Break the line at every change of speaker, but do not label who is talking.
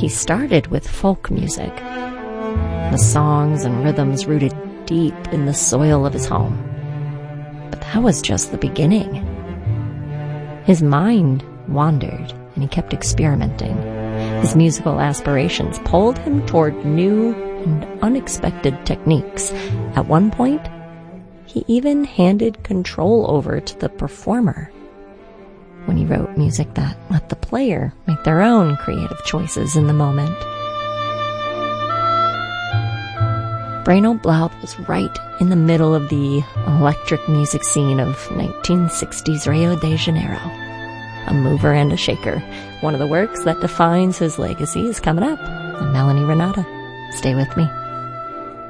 He started with folk music, the songs and rhythms rooted deep in the soil of his home. But that was just the beginning. His mind wandered, and he kept experimenting. His musical aspirations pulled him toward new and unexpected techniques. At one point, he even handed control over to the performer when he wrote music that let the player make their own creative choices in the moment. Breno Blaut was right in the middle of the electric music scene of 1960s Rio de Janeiro. A mover and a shaker. One of the works that defines his legacy is coming up on Melanie Renata. Stay with me.